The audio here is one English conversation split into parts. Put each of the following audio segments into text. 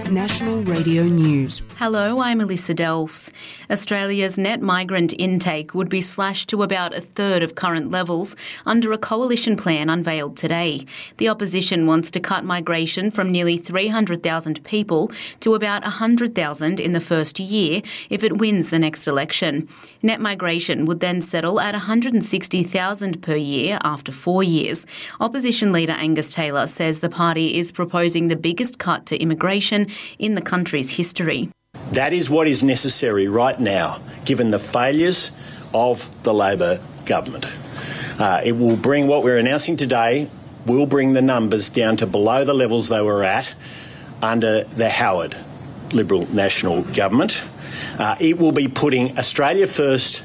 National Radio News. Hello, I'm Alyssa Delfs. Australia's net migrant intake would be slashed to about a third of current levels under a coalition plan unveiled today. The opposition wants to cut migration from nearly 300,000 people to about 100,000 in the first year if it wins the next election. Net migration would then settle at 160,000 per year after 4 years. Opposition leader Angus Taylor says the party is proposing the biggest cut to immigration in the country's history. That is what is necessary right now, given the failures of the Labor government. It will bring what we're announcing today, will bring the numbers down to below the levels they were at under the Howard Liberal National Government. It will be putting Australia first,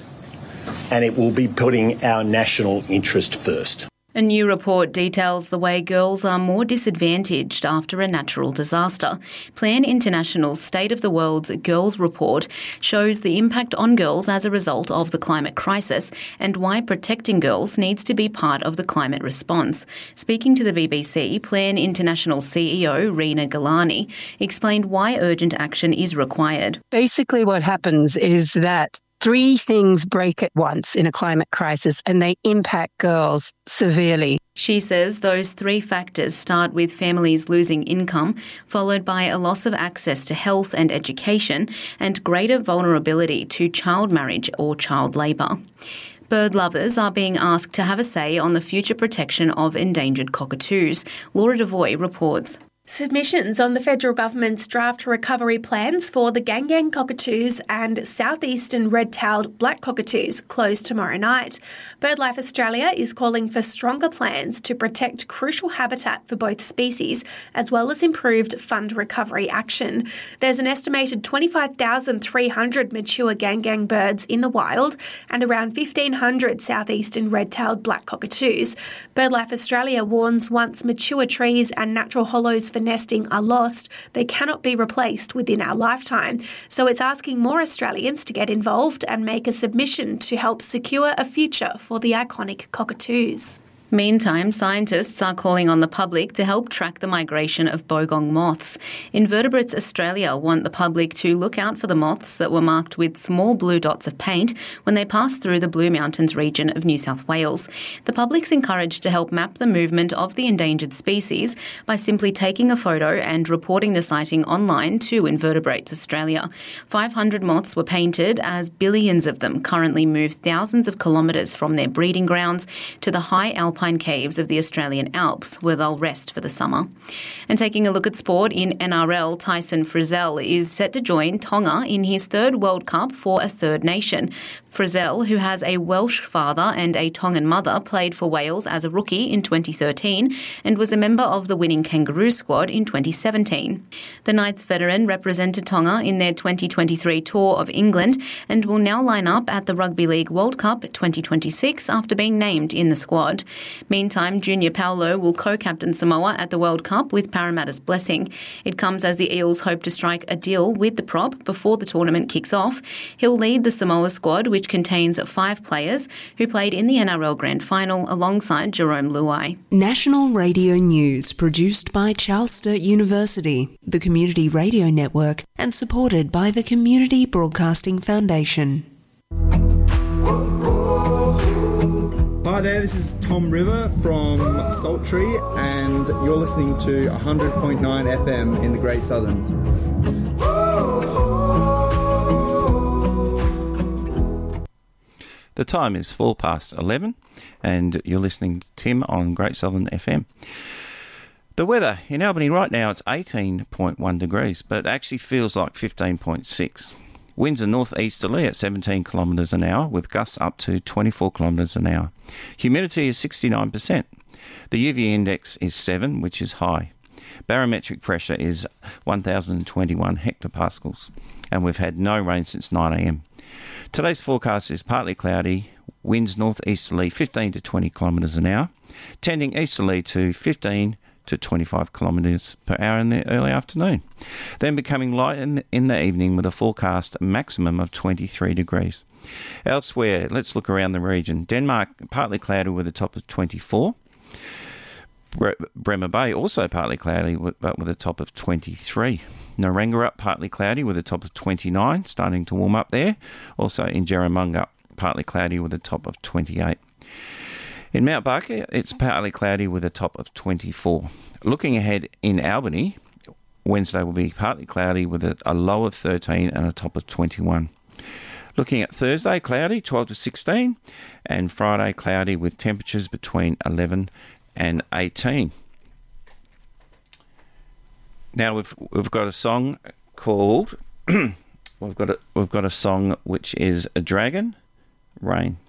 and it will be putting our national interest first. A new report details the way girls are more disadvantaged after a natural disaster. Plan International's State of the World's Girls Report shows the impact on girls as a result of the climate crisis and why protecting girls needs to be part of the climate response. Speaking to the BBC, Plan International CEO Rina Galani explained why urgent action is required. Basically what happens is that 3 things break at once in a climate crisis and they impact girls severely. She says those 3 factors start with families losing income, followed by a loss of access to health and education, and greater vulnerability to child marriage or child labour. Bird lovers are being asked to have a say on the future protection of endangered cockatoos. Laura Devoy reports. Submissions on the federal government's draft recovery plans for the Gangang cockatoos and southeastern red-tailed black cockatoos close tomorrow night. BirdLife Australia is calling for stronger plans to protect crucial habitat for both species, as well as improved fund recovery action. There's an estimated 25,300 mature Gangang birds in the wild and around 1,500 southeastern red-tailed black cockatoos. BirdLife Australia warns once mature trees and natural hollows for nesting are lost, they cannot be replaced within our lifetime. So it's asking more Australians to get involved and make a submission to help secure a future for the iconic cockatoos. Meantime, scientists are calling on the public to help track the migration of bogong moths. Invertebrates Australia want the public to look out for the moths that were marked with small blue dots of paint when they pass through the Blue Mountains region of New South Wales. The public's encouraged to help map the movement of the endangered species by simply taking a photo and reporting the sighting online to Invertebrates Australia. 500 moths were painted as billions of them currently move thousands of kilometres from their breeding grounds to the high alpine caves of the Australian Alps, where they'll rest for the summer. And taking a look at sport, in NRL, Tyson Frizell is set to join Tonga in his 3rd World Cup for a third nation. Frizell, who has a Welsh father and a Tongan mother, played for Wales as a rookie in 2013 and was a member of the winning Kangaroo squad in 2017. The Knights veteran represented Tonga in their 2023 tour of England and will now line up at the Rugby League World Cup 2026 after being named in the squad. Meantime, Junior Paulo will co-captain Samoa at the World Cup with Parramatta's blessing. It comes as the Eels hope to strike a deal with the prop before the tournament kicks off. He'll lead the Samoa squad, which contains 5 players who played in the NRL Grand Final alongside Jerome Luai. National Radio News produced by Charles Sturt University, the Community Radio Network, and supported by the Community Broadcasting Foundation. Hi there, this is Tom River from Saltree, and you're listening to 100.9 FM in the Great Southern. The time is 11:04, and you're listening to Tim on Great Southern FM. The weather in Albany right now, it's 18.1 degrees, but it actually feels like 15.6. Winds are northeasterly at 17 kilometres an hour, with gusts up to 24 kilometres an hour. Humidity is 69%. The UV index is 7, which is high. Barometric pressure is 1,021 hectopascals, and we've had no rain since 9 a.m. Today's forecast is partly cloudy, winds northeasterly 15 to 20 kilometres an hour, tending easterly to 15 to 25 kilometres per hour in the early afternoon, then becoming light in the evening with a forecast maximum of 23 degrees. Elsewhere, let's look around the region. Denmark, partly cloudy with a top of 24. Bremer Bay, also partly cloudy but with a top of 23. Narangara, partly cloudy with a top of 29, starting to warm up there. Also in Jerramunga, partly cloudy with a top of 28. In Mount Barker, it's partly cloudy with a top of 24. Looking ahead in Albany, Wednesday will be partly cloudy with a low of 13 and a top of 21. Looking at Thursday, cloudy, 12 to 16, and Friday, cloudy with temperatures between 11 and 18. Now we've got a song called we've got a song which is A Dragon, Rain.